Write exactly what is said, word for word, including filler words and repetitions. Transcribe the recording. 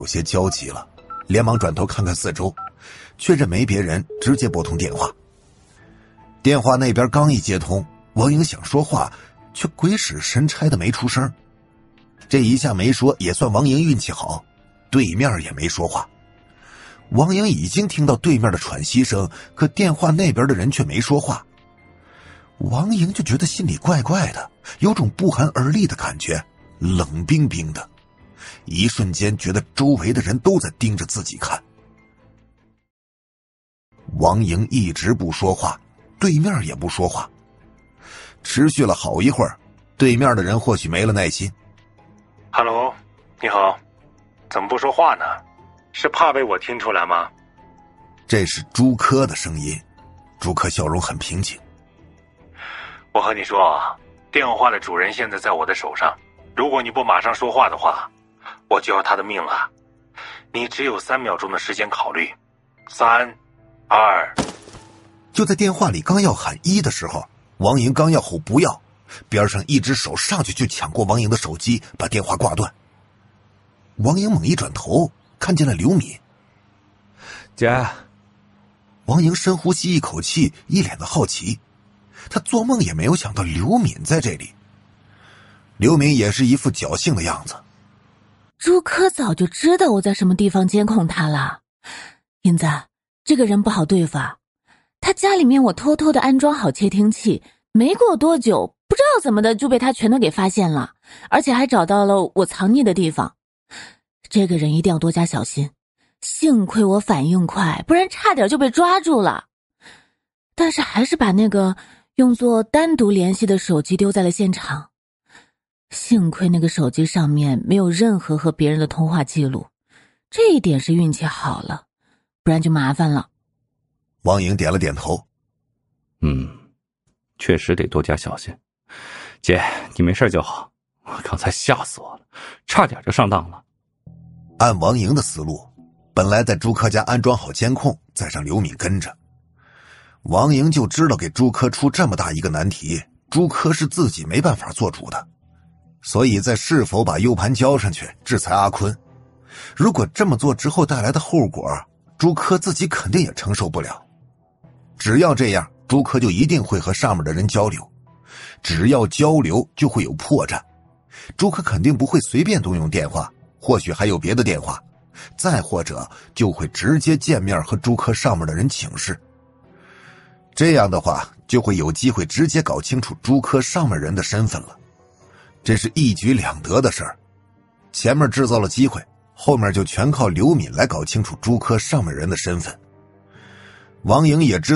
有些焦急了，连忙转头看看四周，确认没别人，直接拨通电话。电话那边刚一接通，王莹想说话，却鬼使神差的没出声。这一下没说也算王莹运气好，对面也没说话。王莹已经听到对面的喘息声，可电话那边的人却没说话。王莹就觉得心里怪怪的，有种不寒而栗的感觉，冷冰冰的，一瞬间觉得周围的人都在盯着自己看。王莹一直不说话，对面也不说话，持续了好一会儿，对面的人或许没了耐心。 哈喽，你好，怎么不说话呢？是怕被我听出来吗？ 这是朱科的声音，朱科笑容很平静。 我和你说，电话的主人现在在我的手上，如果你不马上说话的话，我就要他的命了。你只有三秒钟的时间考虑。三二。 就在电话里刚要喊一的时候，王莹刚要吼不要，边上一只手上去就抢过王莹的手机，把电话挂断。王莹猛一转头，看见了刘敏。 姐。 王莹深呼吸一口气，一脸的好奇，他做梦也没有想到刘敏在这里。刘敏也是一副侥幸的样子。 朱科早就知道我在什么地方监控他了。英子，这个人不好对付啊。他家里面我偷偷的安装好窃听器，没过多久不知道怎么的就被他全都给发现了，而且还找到了我藏匿的地方。这个人一定要多加小心，幸亏我反应快，不然差点就被抓住了。但是还是把那个用作单独联系的手机丢在了现场。幸亏那个手机上面没有任何和别人的通话记录，这一点是运气好了，不然就麻烦了。 王莹点了点头。 嗯，确实得多加小心。姐，你没事就好，我刚才吓死我了，差点就上当了。 按王莹的思路，本来在朱科家安装好监控，再让刘敏跟着。王莹就知道给朱科出这么大一个难题，朱科是自己没办法做主的，所以在是否把 U 盘交上去制裁阿坤，如果这么做之后带来的后果，朱科自己肯定也承受不了。只要这样，朱科就一定会和上面的人交流，只要交流就会有破绽，朱科肯定不会随便动用电话，或许还有别的电话，再或者就会直接见面和朱科上面的人请示。这样的话就会有机会直接搞清楚朱科上面人的身份了，这是一举两得的事儿。前面制造了机会，后面就全靠刘敏来搞清楚朱科上面人的身份。王莹也知